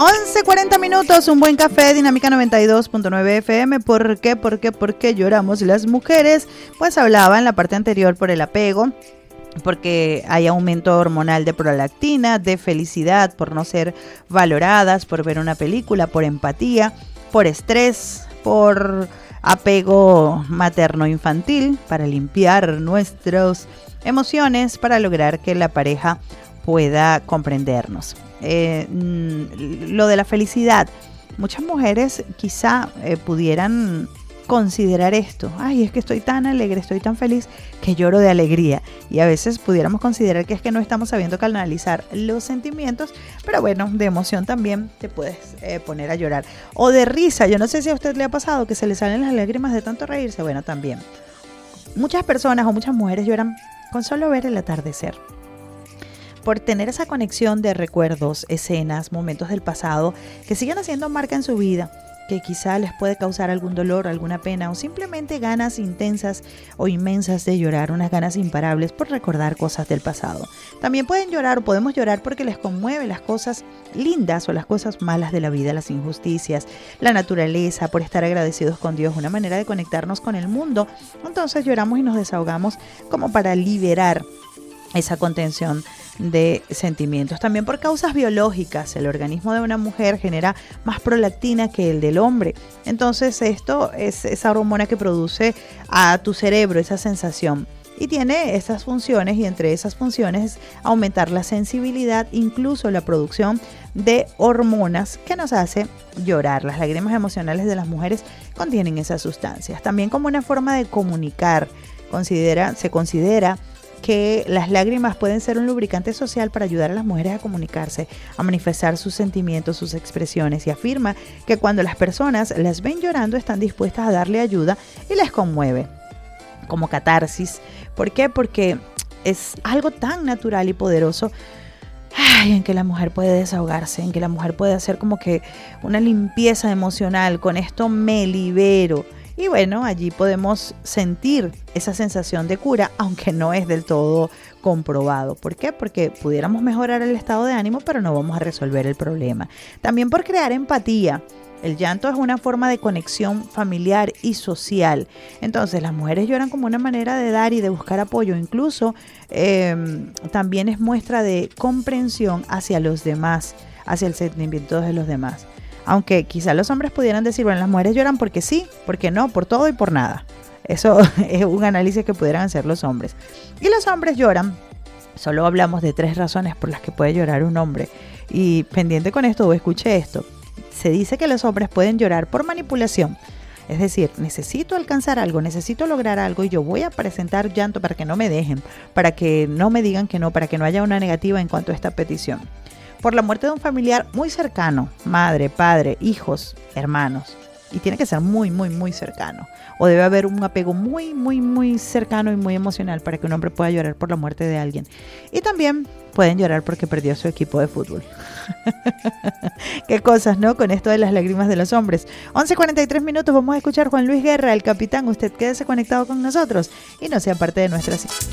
11:40 minutos, un buen café, Dinámica 92.9 FM. ¿Por qué? ¿Por qué lloramos las mujeres? Pues hablaba en la parte anterior por el apego, porque hay aumento hormonal de prolactina, de felicidad, por no ser valoradas, por ver una película, por empatía, por estrés, por apego materno-infantil, para limpiar nuestras emociones, para lograr que la pareja pueda comprendernos. Lo de la felicidad, muchas mujeres quizá pudieran considerar esto: ay, es que estoy tan alegre, estoy tan feliz que lloro de alegría, y a veces pudiéramos considerar que es que no estamos sabiendo canalizar los sentimientos, pero bueno, de emoción también te puedes poner a llorar, o de risa. Yo no sé si a usted le ha pasado que se le salen las lágrimas de tanto reírse. Bueno, también muchas personas o muchas mujeres lloran con solo ver el atardecer, por tener esa conexión de recuerdos, escenas, momentos del pasado que siguen haciendo marca en su vida, que quizá les puede causar algún dolor, alguna pena, o simplemente ganas intensas o inmensas de llorar, unas ganas imparables por recordar cosas del pasado. También pueden llorar, o podemos llorar, porque les conmueve las cosas lindas o las cosas malas de la vida, las injusticias, la naturaleza, por estar agradecidos con Dios, una manera de conectarnos con el mundo. Entonces lloramos y nos desahogamos como para liberar esa contención de sentimientos. También por causas biológicas, el organismo de una mujer genera más prolactina que el del hombre. Entonces esto es esa hormona que produce a tu cerebro esa sensación, y tiene esas funciones, y entre esas funciones aumentar la sensibilidad, incluso la producción de hormonas que nos hace llorar. Las lágrimas emocionales de las mujeres contienen esas sustancias. También como una forma de comunicar, se considera que las lágrimas pueden ser un lubricante social para ayudar a las mujeres a comunicarse, a manifestar sus sentimientos, sus expresiones, y afirma que cuando las personas las ven llorando están dispuestas a darle ayuda y les conmueve como catarsis. ¿Por qué? Porque es algo tan natural y poderoso, en que la mujer puede desahogarse, en que la mujer puede hacer como que una limpieza emocional. Con esto me libero. Y bueno, allí podemos sentir esa sensación de cura, aunque no es del todo comprobado. ¿Por qué? Porque pudiéramos mejorar el estado de ánimo, pero no vamos a resolver el problema. También por crear empatía. El llanto es una forma de conexión familiar y social. Entonces las mujeres lloran como una manera de dar y de buscar apoyo. Incluso también es muestra de comprensión hacia los demás, hacia el sentimiento de los demás. Aunque quizá los hombres pudieran decir, bueno, las mujeres lloran porque sí, porque no, por todo y por nada. Eso es un análisis que pudieran hacer los hombres. Y los hombres lloran, solo hablamos de 3 razones por las que puede llorar un hombre. Y pendiente con esto, o escuche esto, se dice que los hombres pueden llorar por manipulación. Es decir, necesito alcanzar algo, necesito lograr algo, y yo voy a presentar llanto para que no me dejen, para que no me digan que no, para que no haya una negativa en cuanto a esta petición. Por la muerte de un familiar muy cercano, madre, padre, hijos, hermanos. Y tiene que ser muy, muy, muy cercano. O debe haber un apego muy, muy, muy cercano y muy emocional para que un hombre pueda llorar por la muerte de alguien. Y también pueden llorar porque perdió su equipo de fútbol. Qué cosas, ¿no? Con esto de las lágrimas de los hombres. 11:43 minutos, vamos a escuchar Juan Luis Guerra, el capitán. Usted quédese conectado con nosotros y no sea parte de nuestra...